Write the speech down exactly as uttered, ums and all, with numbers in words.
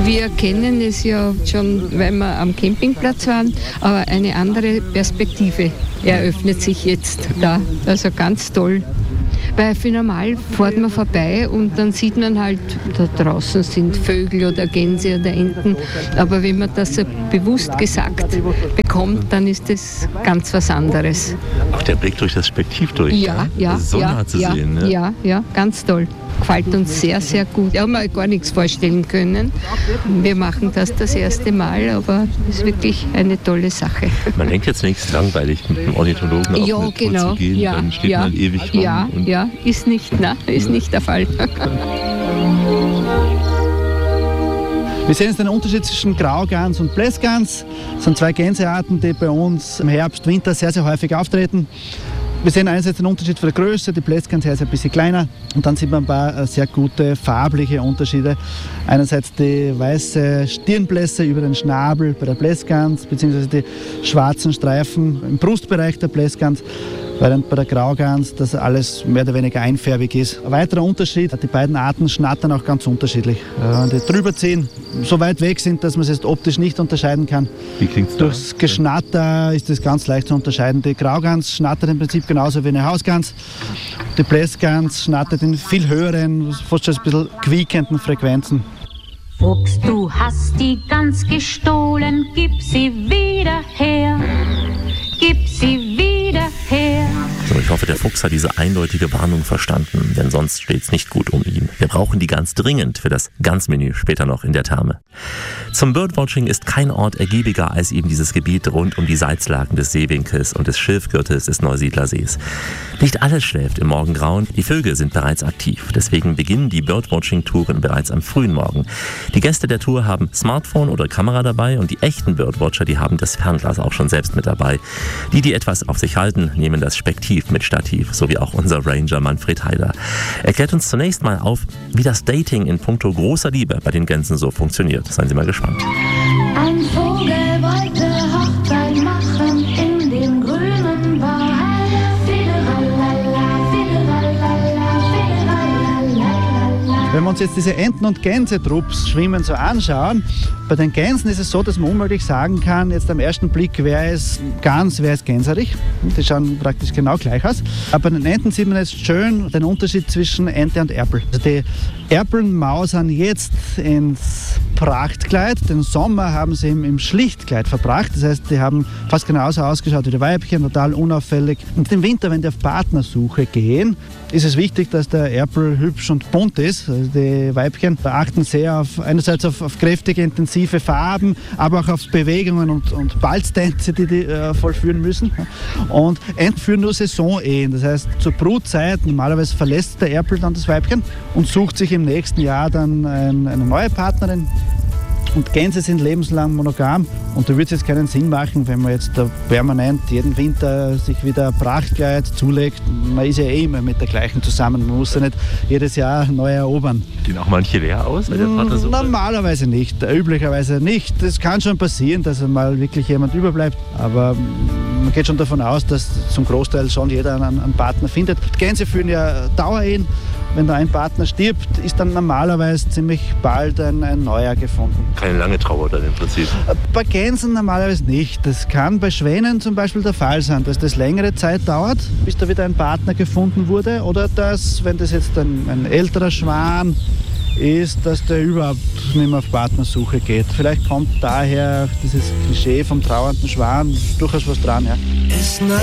Wir kennen es ja schon, weil wir am Campingplatz waren, aber eine andere Perspektive eröffnet sich jetzt da. Also ganz toll. Weil für normal fährt man vorbei und dann sieht man halt, da draußen sind Vögel oder Gänse oder Enten. Aber wenn man das so bewusst gesagt bekommt, dann ist das ganz was anderes. Auch der Blick durch das Spektiv durch. Ja, ja, das ist so ja, nah zu ja, sehen. Ne? Ja, ja, ganz toll. Gefällt uns sehr, sehr gut. Wir haben mir gar nichts vorstellen können. Wir machen das das erste Mal, aber es ist wirklich eine tolle Sache. Man denkt jetzt nichts langweilig mit dem Ornithologen auf ja, eine Tour genau. zu gehen, Ja, dann steht ja, man ewig rum. Ja, und ja, ist nicht, na, ist nicht der Fall. Wir sehen jetzt den Unterschied zwischen Graugans und Blässgans. Das sind zwei Gänsearten, die bei uns im Herbst, Winter sehr, sehr häufig auftreten. Wir sehen einerseits den Unterschied von der Größe, die Blässgans ist ein bisschen kleiner und dann sieht man ein paar sehr gute farbliche Unterschiede. Einerseits die weiße Stirnblässe über den Schnabel bei der Blässgans, beziehungsweise die schwarzen Streifen im Brustbereich der Blässgans, während bei der Graugans das alles mehr oder weniger einfärbig ist. Ein weiterer Unterschied, die beiden Arten schnattern auch ganz unterschiedlich. Wenn die drüber ziehen, so weit weg sind, dass man es jetzt optisch nicht unterscheiden kann. Wie klingt's da? Durchs Geschnatter ist es ganz leicht zu unterscheiden. Die Graugans schnattert im Prinzip genauso wie eine Hausgans. Die Blässgans schnattert in viel höheren, fast schon ein bisschen quiekenden Frequenzen. Fuchs, du hast die Gans gestohlen, gib sie wieder her, gib sie wieder her. So, ich hoffe, der Fuchs hat diese eindeutige Warnung verstanden, denn sonst steht's nicht gut um ihn. Wir brauchen die Gans dringend für das Gansmenü später noch in der Therme. Zum Birdwatching ist kein Ort ergiebiger als eben dieses Gebiet rund um die Salzlaken des Seewinkels und des Schilfgürtels des Neusiedlersees. Nicht alles schläft im Morgengrauen, die Vögel sind bereits aktiv. Deswegen beginnen die Birdwatching-Touren bereits am frühen Morgen. Die Gäste der Tour haben Smartphone oder Kamera dabei und die echten Birdwatcher, die haben das Fernglas auch schon selbst mit dabei. Die, die etwas auf sich halten, nehmen das Spektiv mit Stativ, so wie auch unser Ranger Manfred Heider. Er klärt uns zunächst mal auf, wie das Dating in puncto großer Liebe bei den Gänsen so funktioniert. Seien Sie mal gespannt. Ein Vogel wollte Hochzeit machen in dem grünen Wald. Fideralala, fideralala, fideralala. Wenn wir uns jetzt diese Enten- und Gänsetrupps schwimmen so anschauen, bei den Gänsen ist es so, dass man unmöglich sagen kann, jetzt am ersten Blick, wer ist Gans, wer ist Gänserich. Die schauen praktisch genau gleich aus. Aber bei den Enten sieht man jetzt schön den Unterschied zwischen Ente und Erpel. Also die Erpeln mausern jetzt ins Prachtkleid. Den Sommer haben sie im Schlichtkleid verbracht. Das heißt, die haben fast genauso ausgeschaut wie die Weibchen, total unauffällig. Und im Winter, wenn die auf Partnersuche gehen, ist es wichtig, dass der Erpel hübsch und bunt ist. Also die Weibchen achten sehr auf, einerseits auf, auf kräftige, intensive Farben, aber auch auf Bewegungen und, und Balztänze, die die äh, vollführen müssen. Und Enten führen nur Saisonehen. Das heißt, zur Brutzeit normalerweise verlässt der Erpel dann das Weibchen und sucht sich im nächsten Jahr dann ein, eine neue Partnerin. Und Gänse sind lebenslang monogam und da würde es jetzt keinen Sinn machen, wenn man jetzt da permanent jeden Winter sich wieder ein Prachtkleid zulegt. Man ist ja eh immer mit der gleichen zusammen, man muss ja nicht jedes Jahr neu erobern. Gehen auch manche leer aus, weil der Vater so... Normalerweise nicht, üblicherweise nicht. Es kann schon passieren, dass mal wirklich jemand überbleibt, aber man geht schon davon aus, dass zum Großteil schon jeder einen, einen Partner findet. Die Gänse führen ja Dauerehen. Wenn da ein Partner stirbt, ist dann normalerweise ziemlich bald ein, ein neuer gefunden. Keine lange Trauer dann im Prinzip. Bei Gänsen normalerweise nicht. Das kann bei Schwänen zum Beispiel der Fall sein, dass das längere Zeit dauert, bis da wieder ein Partner gefunden wurde. Oder dass, wenn das jetzt ein, ein älterer Schwan ist, dass der überhaupt nicht mehr auf Partnersuche geht. Vielleicht kommt daher dieses Klischee vom trauernden Schwan durchaus was dran. Ja.